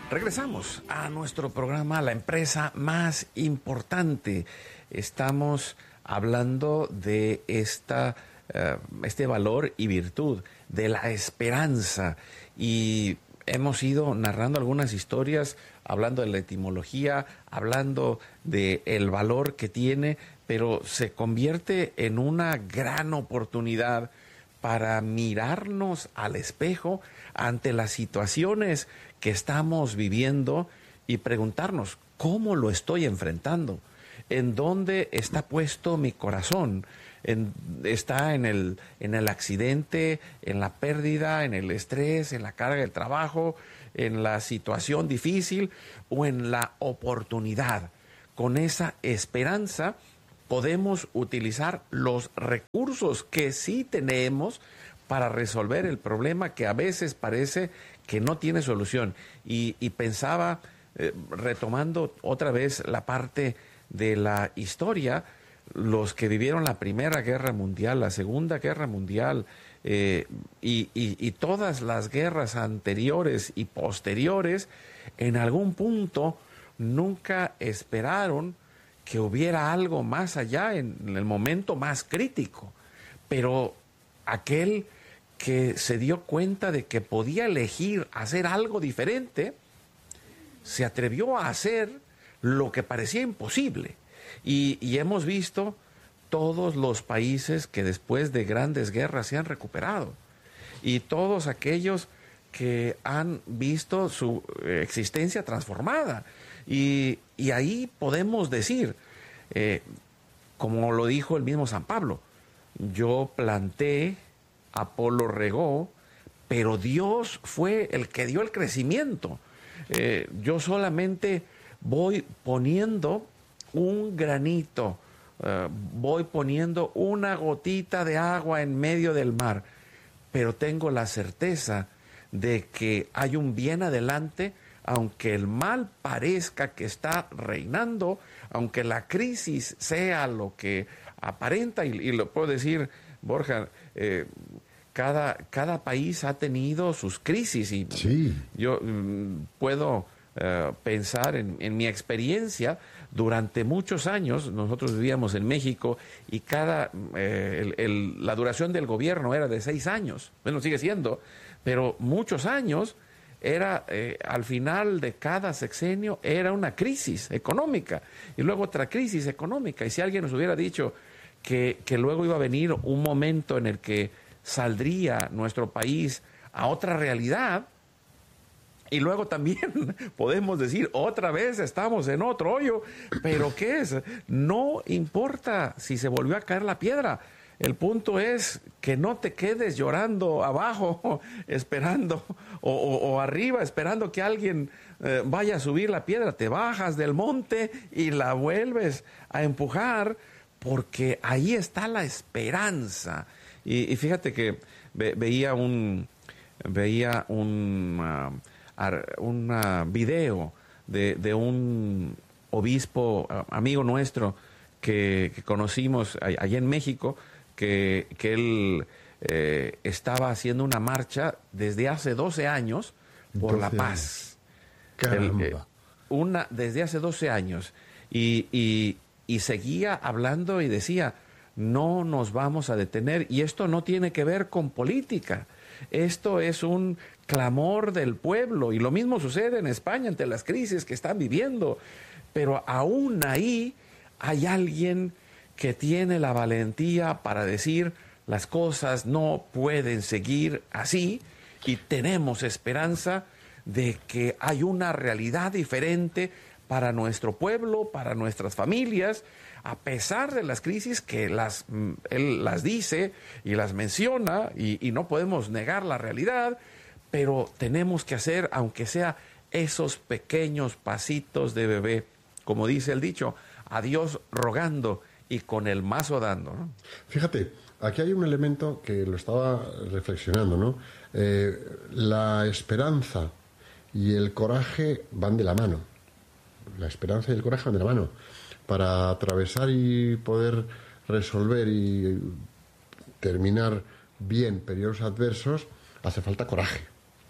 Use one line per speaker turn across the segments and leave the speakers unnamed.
Regresamos a nuestro programa La Empresa Más Importante. Estamos hablando de este valor y virtud de la esperanza, y hemos ido narrando algunas historias, hablando de la etimología, hablando de el valor que tiene, pero se convierte en una gran oportunidad para mirarnos al espejo ante las situaciones que estamos viviendo y preguntarnos, ¿cómo lo estoy enfrentando? ¿En dónde está puesto mi corazón? ¿Está en el accidente, en la pérdida, en el estrés, en la carga del trabajo, en la situación difícil o en la oportunidad? Con esa esperanza podemos utilizar los recursos que sí tenemos para resolver el problema que a veces parece que no tiene solución. Y pensaba, retomando otra vez la parte de la historia, los que vivieron la Primera Guerra Mundial, la Segunda Guerra Mundial, y todas las guerras anteriores y posteriores, en algún punto nunca esperaron que hubiera algo más allá en el momento más crítico. Pero aquel que se dio cuenta de que podía elegir hacer algo diferente, se atrevió a hacer lo que parecía imposible. Y hemos visto todos los países que después de grandes guerras se han recuperado. Y todos aquellos que han visto su existencia transformada. Y ahí podemos decir, como lo dijo el mismo San Pablo, yo planté, Apolo regó, pero Dios fue el que dio el crecimiento. Yo solamente voy poniendo un granito, voy poniendo una gotita de agua en medio del mar, pero tengo la certeza de que hay un bien adelante, aunque el mal parezca que está reinando, aunque la crisis sea lo que aparenta, y lo puedo decir, Borja, cada país ha tenido sus crisis, y sí. Yo puedo pensar en mi experiencia. Durante muchos años, nosotros vivíamos en México y la duración del gobierno era de 6 años. Bueno, sigue siendo, pero muchos años era, al final de cada sexenio, era una crisis económica y luego otra crisis económica. Y si alguien nos hubiera dicho que luego iba a venir un momento en el que saldría nuestro país a otra realidad, y luego también podemos decir, otra vez estamos en otro hoyo, pero ¿qué es? No importa si se volvió a caer la piedra. El punto es que no te quedes llorando abajo, esperando, o arriba, esperando que alguien vaya a subir la piedra. Te bajas del monte y la vuelves a empujar, porque ahí está la esperanza. Y fíjate que veía un video de un obispo amigo nuestro que conocimos allá en México, que él estaba haciendo una marcha desde hace 12 años por la paz. Desde hace 12 años. Y seguía hablando y decía, no nos vamos a detener. Y esto no tiene que ver con política. Esto es un clamor del pueblo, y lo mismo sucede en España ante las crisis que están viviendo, pero aún ahí hay alguien que tiene la valentía para decir, las cosas no pueden seguir así, y tenemos esperanza de que hay una realidad diferente para nuestro pueblo, para nuestras familias, a pesar de las crisis que él las dice y las menciona, y no podemos negar la realidad, pero tenemos que hacer, aunque sea esos pequeños pasitos de bebé, como dice el dicho, a Dios rogando y con el mazo dando, ¿no?
Fíjate, aquí hay un elemento que lo estaba reflexionando, ¿no? La esperanza y el coraje van de la mano. La esperanza y el coraje van de la mano. Para atravesar y poder resolver y terminar bien periodos adversos, hace falta coraje.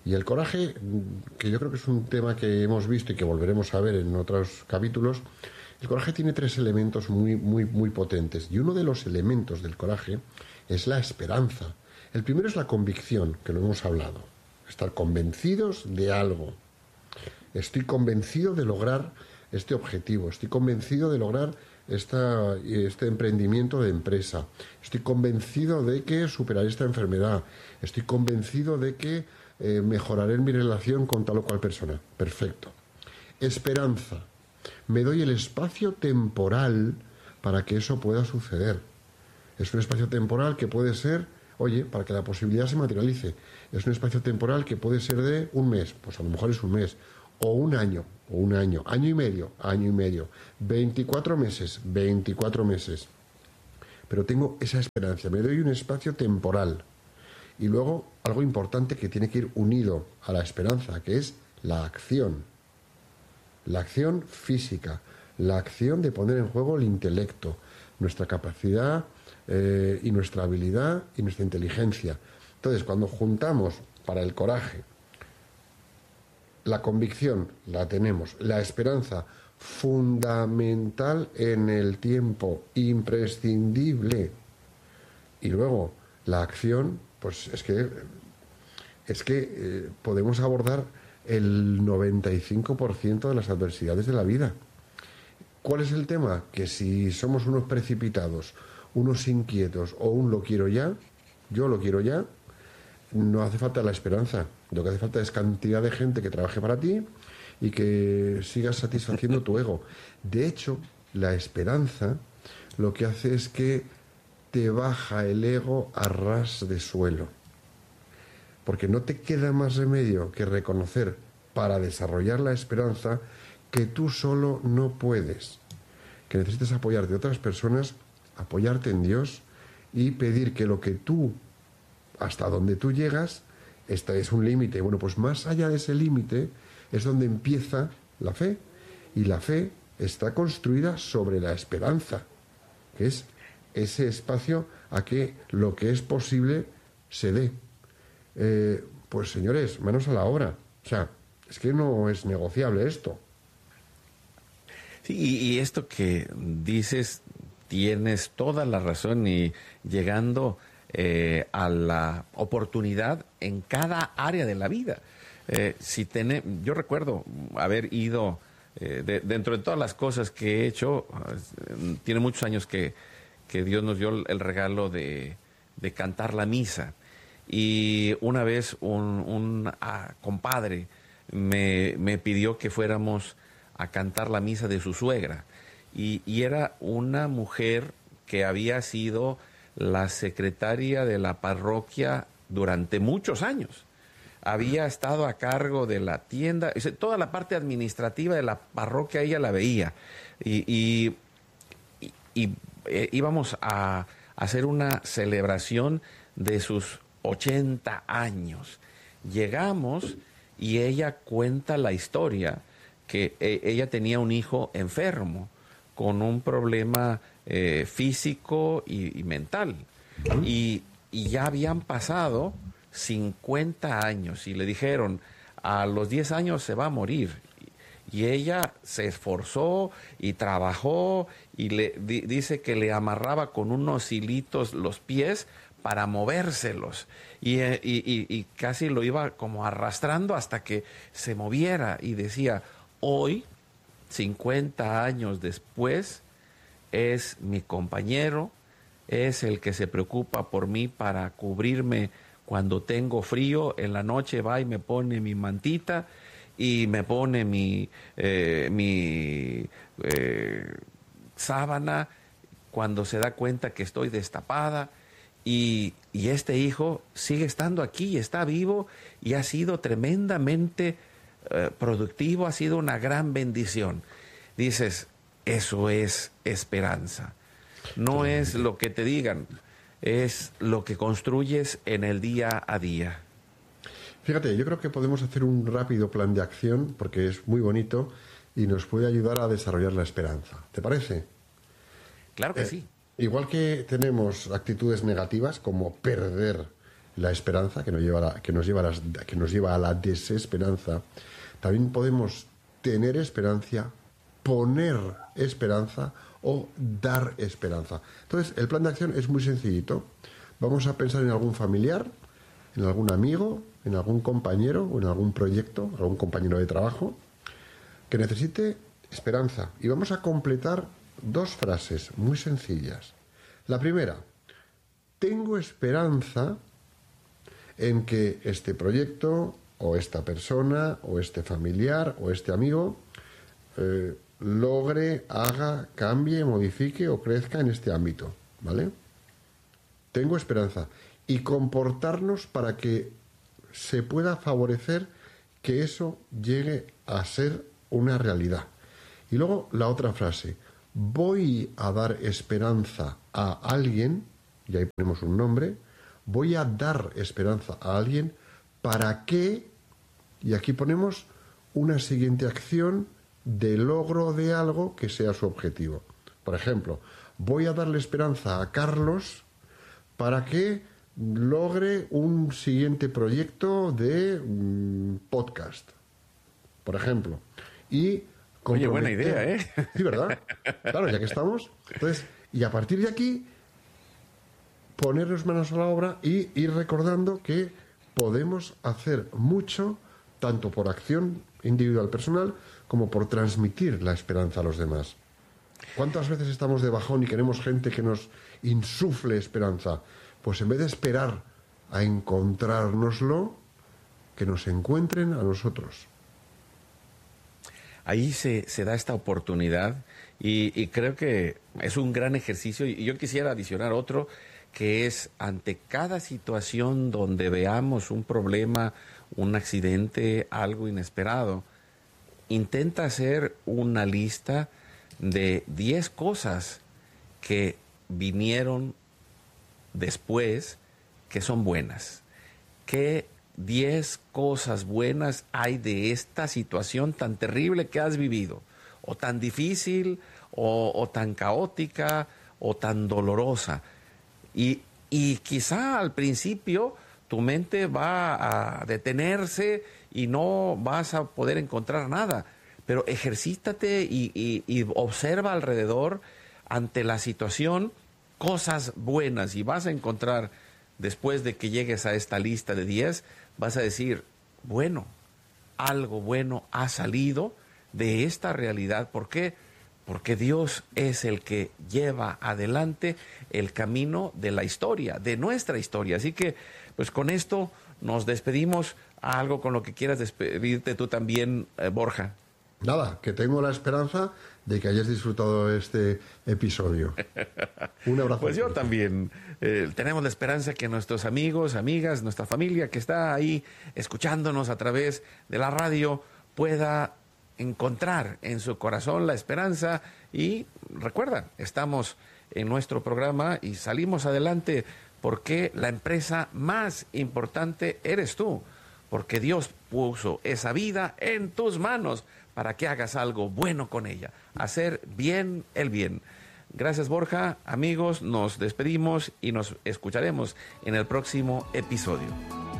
Y el coraje, que yo creo que es un tema que hemos visto y que volveremos a ver en otros capítulos, el coraje tiene tres elementos muy potentes. Y uno de los elementos del coraje es la esperanza. El primero es la convicción, que lo hemos hablado. Estar convencidos de algo. Estoy convencido de lograr este objetivo. Estoy convencido de lograr este emprendimiento de empresa. Estoy convencido de que superaré esta enfermedad. Estoy convencido de que mejoraré mi relación con tal o cual persona. Perfecto. Esperanza. Me doy el espacio temporal para que eso pueda suceder. Es un espacio temporal que puede ser, oye, para que la posibilidad se materialice. Es un espacio temporal que puede ser de un mes, pues a lo mejor es un mes, o un año, año y medio, 24 meses. Pero tengo esa esperanza, me doy un espacio temporal. Y luego, algo importante que tiene que ir unido a la esperanza, que es la acción. La acción física, la acción de poner en juego el intelecto, nuestra capacidad y nuestra habilidad y nuestra inteligencia. Entonces, cuando juntamos para el coraje, la convicción la tenemos, la esperanza fundamental en el tiempo, imprescindible, y luego la acción, pues es que podemos abordar el 95% de las adversidades de la vida. ¿Cuál es el tema? Que si somos unos precipitados, unos inquietos o un lo quiero ya, yo lo quiero ya, no hace falta la esperanza. Lo que hace falta es cantidad de gente que trabaje para ti y que sigas satisfaciendo tu ego. De hecho, la esperanza lo que hace es que te baja el ego a ras de suelo. Porque no te queda más remedio que reconocer para desarrollar la esperanza que tú solo no puedes, que necesitas apoyarte de otras personas, apoyarte en Dios y pedir que lo que tú, hasta donde tú llegas, este es un límite. Bueno, pues más allá de ese límite es donde empieza la fe, y la fe está construida sobre la esperanza, que es ese espacio a que lo que es posible se dé. Pues señores, manos a la obra. O sea, es que no es negociable esto.
Sí, y esto que dices, tienes toda la razón, y llegando a la oportunidad en cada área de la vida. Yo recuerdo haber ido, dentro de todas las cosas que he hecho, tiene muchos años que Dios nos dio el regalo de cantar la misa. Y una vez un compadre me pidió que fuéramos a cantar la misa de su suegra. Y era una mujer que había sido la secretaria de la parroquia durante muchos años. Había estado a cargo de la tienda, toda la parte administrativa de la parroquia ella la veía. Y íbamos a hacer una celebración de sus 80 años. Llegamos y ella cuenta la historia que ella tenía un hijo enfermo con un problema físico y mental. Y ya habían pasado 50 años y le dijeron, a los 10 años se va a morir. Y ella se esforzó y trabajó y dice que le amarraba con unos hilitos los pies para movérselos, y casi lo iba como arrastrando hasta que se moviera, y decía, hoy, 50 años después, es mi compañero, es el que se preocupa por mí para cubrirme cuando tengo frío, en la noche va y me pone mi mantita y me pone mi sábana cuando se da cuenta que estoy destapada. Y este hijo sigue estando aquí, está vivo y ha sido tremendamente productivo, ha sido una gran bendición. Dices, eso es esperanza. No es lo que te digan, es lo que construyes en el día a día.
Fíjate, yo creo que podemos hacer un rápido plan de acción porque es muy bonito y nos puede ayudar a desarrollar la esperanza. ¿Te parece?
Claro que sí.
Igual que tenemos actitudes negativas como perder la esperanza, que nos lleva a la desesperanza, también podemos tener esperanza, poner esperanza o dar esperanza. Entonces, el plan de acción es muy sencillito. Vamos a pensar en algún familiar, en algún amigo, en algún compañero o en algún proyecto, algún compañero de trabajo que necesite esperanza. Y vamos a completar 2 frases muy sencillas. La primera: tengo esperanza en que este proyecto o esta persona o este familiar o este amigo logre, haga, cambie, modifique o crezca en este ámbito, ¿vale? Tengo esperanza. Y comportarnos para que se pueda favorecer que eso llegue a ser una realidad. Y luego la otra frase: voy a dar esperanza a alguien, y ahí ponemos un nombre, voy a dar esperanza a alguien para que, y aquí ponemos una siguiente acción de logro de algo que sea su objetivo. Por ejemplo, voy a darle esperanza a Carlos para que logre un siguiente proyecto de podcast, por ejemplo. Y
oye, buena idea, ¿eh?
Sí, ¿verdad? Claro, ya que estamos. Entonces, y a partir de aquí, ponernos manos a la obra y ir recordando que podemos hacer mucho, tanto por acción individual personal como por transmitir la esperanza a los demás. ¿Cuántas veces estamos de bajón y queremos gente que nos insufle esperanza? Pues en vez de esperar a encontrárnoslo, que nos encuentren a nosotros.
Ahí se da esta oportunidad y creo que es un gran ejercicio. Y yo quisiera adicionar otro, que es ante cada situación donde veamos un problema, un accidente, algo inesperado, intenta hacer una lista de 10 cosas que vinieron después que son buenas. ¿Qué 10 cosas buenas hay de esta situación tan terrible que has vivido? O tan difícil, o tan caótica, o tan dolorosa. Y quizá al principio tu mente va a detenerse y no vas a poder encontrar nada. Pero ejercítate y observa alrededor ante la situación cosas buenas y vas a encontrar, después de que llegues a esta lista de 10, vas a decir, bueno, algo bueno ha salido de esta realidad. ¿Por qué? Porque Dios es el que lleva adelante el camino de la historia, de nuestra historia. Así que, pues con esto nos despedimos. Algo con lo que quieras despedirte tú también, Borja.
Nada, que tengo la esperanza de que hayas disfrutado este episodio. Un abrazo.
Pues yo también. Tenemos la esperanza que nuestros amigos, amigas, nuestra familia que está ahí escuchándonos a través de la radio pueda encontrar en su corazón la esperanza. Y recuerda, estamos en nuestro programa y salimos adelante porque la empresa más importante eres tú, porque Dios puso esa vida en tus manos para que hagas algo bueno con ella, hacer bien el bien. Gracias, Borja. Amigos, nos despedimos y nos escucharemos en el próximo episodio.